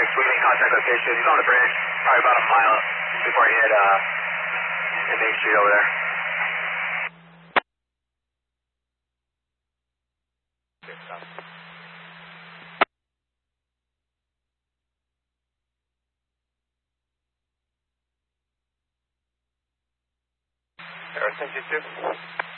moving contact location. He's on the bridge, probably about a mile before he hit the main street over there. Air 10-2.